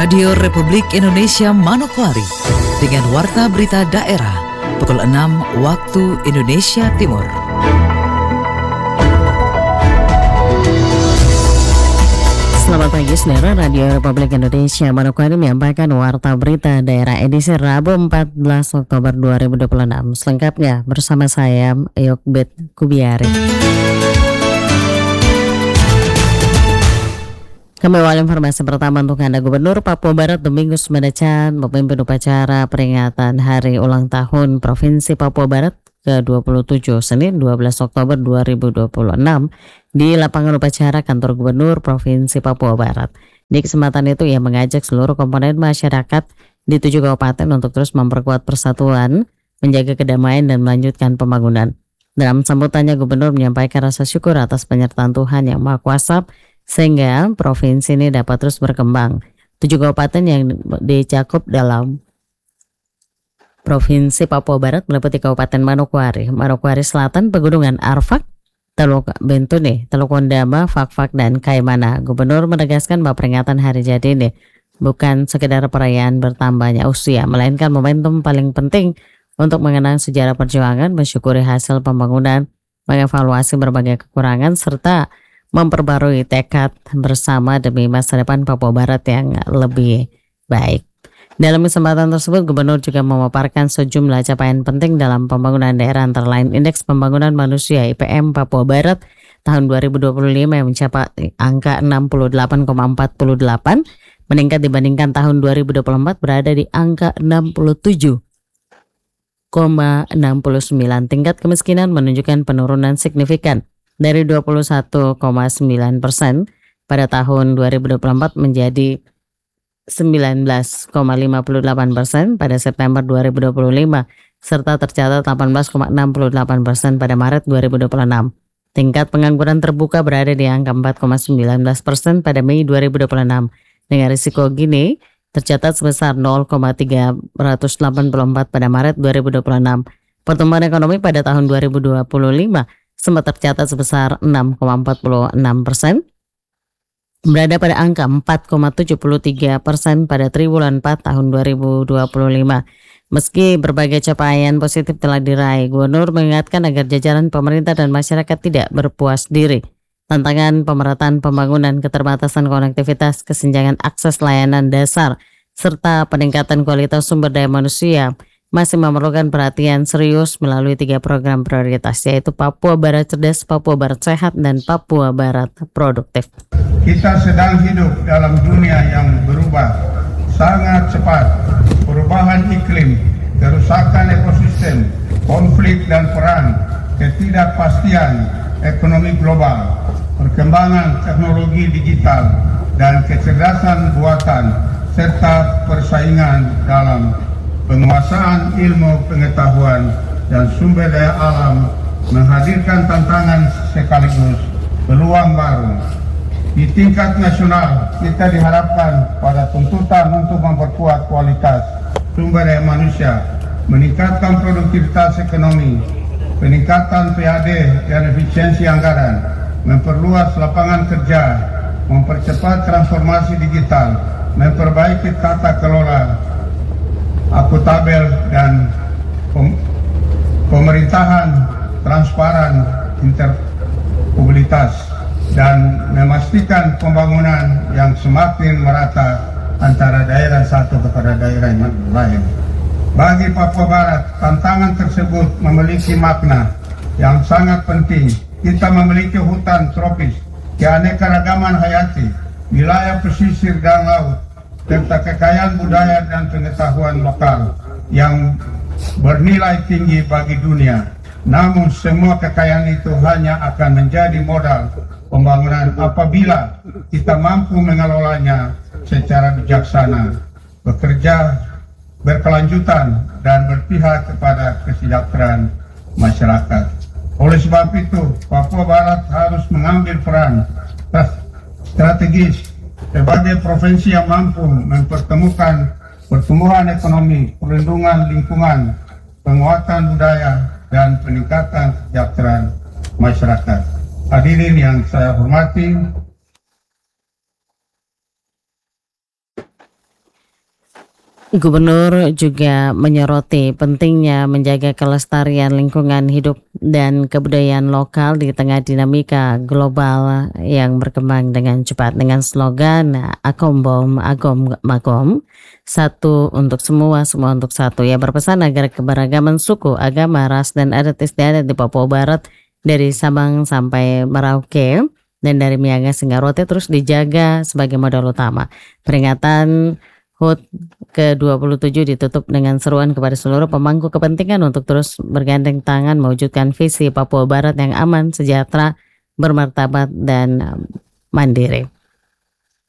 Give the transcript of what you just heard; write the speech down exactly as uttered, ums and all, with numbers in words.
Radio Republik Indonesia Manokwari dengan Warta Berita Daerah pukul enam waktu Indonesia Timur. Selamat pagi saudara, Radio Republik Indonesia Manokwari menyampaikan Warta Berita Daerah edisi Rabu empat belas Oktober dua ribu dua puluh enam. Selengkapnya bersama saya Yokbet Kubiari. Kami awal informasi pertama untuk Anda. Gubernur Papua Barat Domingus Madacan memimpin upacara peringatan Hari Ulang Tahun Provinsi Papua Barat ke dua puluh tujuh Senin dua belas Oktober dua ribu dua puluh enam di lapangan upacara Kantor Gubernur Provinsi Papua Barat. Di kesempatan itu ia mengajak seluruh komponen masyarakat di tujuh kabupaten untuk terus memperkuat persatuan, menjaga kedamaian dan melanjutkan pembangunan. Dalam sambutannya, Gubernur menyampaikan rasa syukur atas penyertaan Tuhan Yang Maha Kuasa sehingga provinsi ini dapat terus berkembang. Tujuh kabupaten yang dicakup dalam Provinsi Papua Barat meliputi Kabupaten Manokwari, Manokwari Selatan, Pegunungan Arfak, Teluk Bentune, Teluk Ondama, Fakfak, dan Kaimana. Gubernur menegaskan bahwa peringatan hari jadi ini bukan sekedar perayaan bertambahnya usia, melainkan momentum paling penting untuk mengenang sejarah perjuangan, mensyukuri hasil pembangunan, mengevaluasi berbagai kekurangan, serta memperbarui tekad bersama demi masa depan Papua Barat yang lebih baik. Dalam kesempatan tersebut, Gubernur juga memaparkan sejumlah capaian penting dalam pembangunan daerah, antara lain Indeks Pembangunan Manusia I P M Papua Barat tahun dua ribu dua puluh lima yang mencapai angka enam puluh delapan koma empat delapan, meningkat dibandingkan tahun dua ribu dua puluh empat berada di angka enam puluh tujuh koma enam sembilan. Tingkat kemiskinan menunjukkan penurunan signifikan dari dua puluh satu koma sembilan persen pada tahun dua ribu dua puluh empat menjadi sembilan belas koma lima delapan persen pada September dua ribu dua puluh lima, serta tercatat delapan belas koma enam delapan persen pada Maret dua ribu dua puluh enam. Tingkat pengangguran terbuka berada di angka empat koma sembilan belas persen pada Mei dua ribu dua puluh enam. Dengan risiko Gini tercatat sebesar nol koma tiga delapan empat pada Maret dua ribu dua puluh enam. Pertumbuhan ekonomi pada tahun dua ribu dua puluh lima sempat tercatat sebesar enam koma empat enam persen, berada pada angka empat koma tujuh tiga persen pada triwulan empat tahun dua ribu dua puluh lima. Meski berbagai capaian positif telah diraih, Gubernur mengingatkan agar jajaran pemerintah dan masyarakat tidak berpuas diri. Tantangan pemerataan pembangunan, keterbatasan konektivitas, kesenjangan akses layanan dasar, serta peningkatan kualitas sumber daya manusia masih memerlukan perhatian serius melalui tiga program prioritas, yaitu Papua Barat Cerdas, Papua Barat Sehat, dan Papua Barat Produktif. Kita sedang hidup dalam dunia yang berubah sangat cepat. Perubahan iklim, kerusakan ekosistem, konflik dan perang, ketidakpastian ekonomi global, perkembangan teknologi digital, dan kecerdasan buatan, serta persaingan dalam penguasaan ilmu pengetahuan dan sumber daya alam menghadirkan tantangan sekaligus peluang baru. Di tingkat nasional, kita diharapkan pada tuntutan untuk memperkuat kualitas sumber daya manusia, meningkatkan produktivitas ekonomi, peningkatan P A D dan efisiensi anggaran, memperluas lapangan kerja, mempercepat transformasi digital, memperbaiki tata kelola akuntabel dan pem pemerintahan transparan, interoperabilitas, dan memastikan pembangunan yang semakin merata antara daerah satu kepada daerah yang lain. Bagi Papua Barat, tantangan tersebut memiliki makna yang sangat penting. Kita memiliki hutan tropis, keanekaragaman hayati, wilayah pesisir dan laut, serta kekayaan budaya dan pengetahuan lokal yang bernilai tinggi bagi dunia. Namun semua kekayaan itu hanya akan menjadi modal pembangunan apabila kita mampu mengelolanya secara bijaksana, bekerja berkelanjutan, dan berpihak kepada kesejahteraan masyarakat. Oleh sebab itu, Papua Barat harus mengambil peran strategis sebagai provinsi yang mampu mempertemukan pertumbuhan ekonomi, perlindungan lingkungan, penguatan budaya, dan peningkatan kesejahteraan masyarakat. Hadirin yang saya hormati, Gubernur juga menyoroti pentingnya menjaga kelestarian lingkungan hidup dan kebudayaan lokal di tengah dinamika global yang berkembang dengan cepat dengan slogan Akombom Agom Magom, satu untuk semua, semua untuk satu. Ia berpesan agar keberagaman suku, agama, ras, dan adat istiadat di Papua Barat dari Sabang sampai Merauke dan dari Miangas hingga Rote terus dijaga sebagai modal utama. Peringatan H U T ke dua puluh tujuh ditutup dengan seruan kepada seluruh pemangku kepentingan untuk terus bergandeng tangan mewujudkan visi Papua Barat yang aman, sejahtera, bermartabat, dan mandiri.